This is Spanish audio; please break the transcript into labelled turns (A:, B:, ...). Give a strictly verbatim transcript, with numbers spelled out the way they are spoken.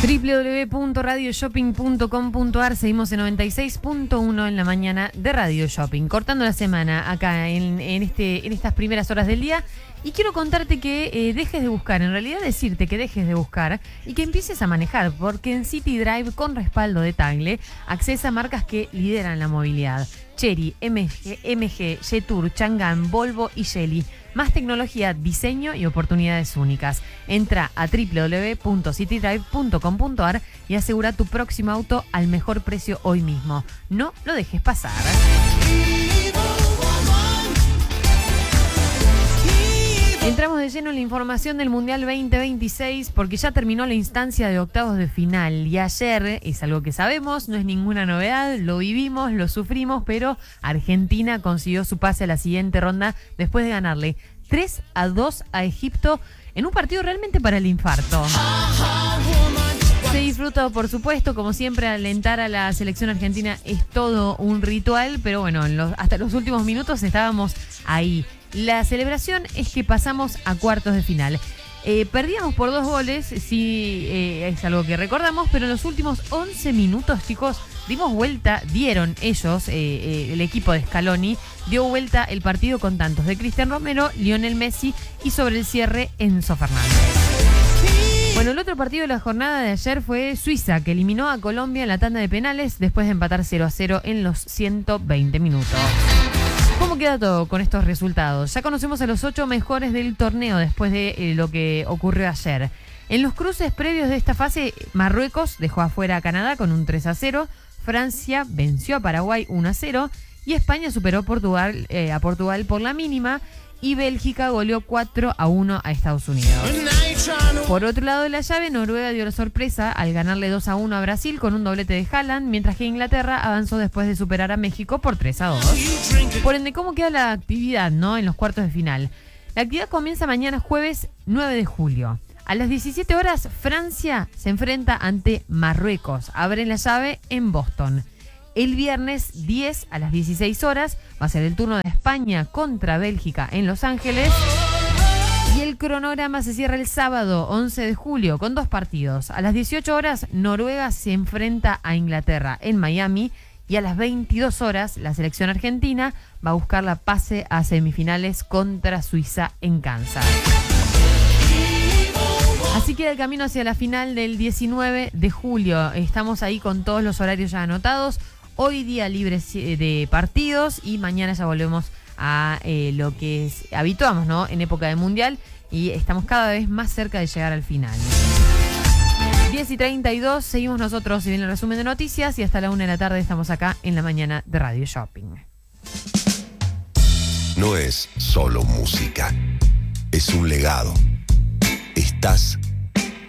A: doble u doble u doble u punto radio shopping punto com punto a r. Seguimos en noventa y seis punto uno en la mañana de Radio Shopping, cortando la semana acá en, en, este, en estas primeras horas del día. Y quiero contarte que eh, dejes de buscar, en realidad decirte que dejes de buscar y que empieces a manejar, porque en City Drive, con respaldo de Tagle, accesa a marcas que lideran la movilidad. Chery, M G, M G, Jetour, Changan, Volvo y Geely. Más tecnología, diseño y oportunidades únicas. Entra a doble u doble u doble u punto city drive punto com punto a r y asegura tu próximo auto al mejor precio hoy mismo. No lo dejes pasar. Entramos de lleno en la información del Mundial veinte veintiséis porque ya terminó la instancia de octavos de final y ayer, es algo que sabemos, no es ninguna novedad, lo vivimos, lo sufrimos, pero Argentina consiguió su pase a la siguiente ronda después de ganarle tres a dos a Egipto en un partido realmente para el infarto. Se disfrutó, por supuesto, como siempre, alentar a la selección argentina es todo un ritual, pero bueno, en los, hasta los últimos minutos estábamos ahí. La celebración es que pasamos a cuartos de final. Eh, perdíamos por dos goles, sí, eh, es algo que recordamos, pero en los últimos once minutos, chicos, dimos vuelta, dieron ellos, eh, eh, el equipo de Scaloni, dio vuelta el partido con tantos de Cristian Romero, Lionel Messi y sobre el cierre Enzo Fernández. Bueno, el otro partido de la jornada de ayer fue Suiza, que eliminó a Colombia en la tanda de penales después de empatar cero a cero en los ciento veinte minutos. ¿Cómo queda todo con estos resultados? Ya conocemos a los ocho mejores del torneo después de eh, lo que ocurrió ayer. En los cruces previos de esta fase, Marruecos dejó afuera a Canadá con un tres a cero, Francia venció a Paraguay uno a cero y España superó a Portugal, eh, a Portugal por la mínima y Bélgica goleó cuatro a uno a Estados Unidos. Por otro lado de la llave, Noruega dio la sorpresa al ganarle dos a uno a Brasil con un doblete de Haaland, mientras que Inglaterra avanzó después de superar a México por tres a dos. Por ende, ¿cómo queda la actividad, no, en los cuartos de final? La actividad comienza mañana jueves nueve de julio. A las diecisiete horas, Francia se enfrenta ante Marruecos. Abren la llave en Boston. El viernes diez a las dieciséis horas va a ser el turno de España contra Bélgica en Los Ángeles. Y el cronograma se cierra el sábado once de julio con dos partidos. A las dieciocho horas, Noruega se enfrenta a Inglaterra en Miami. Y a las veintidós horas, la selección argentina va a buscar la pase a semifinales contra Suiza en Kansas. Así queda el camino hacia la final del diecinueve de julio. Estamos ahí con todos los horarios ya anotados. Hoy día libre de partidos y mañana ya volvemos a eh, lo que es, habituamos, ¿no?, en época de mundial, y estamos cada vez más cerca de llegar al final. diez y treinta y dos, seguimos nosotros en el resumen de noticias y hasta la una de la tarde estamos acá en la mañana de Radio Shopping.
B: No es solo música, es un legado. Estás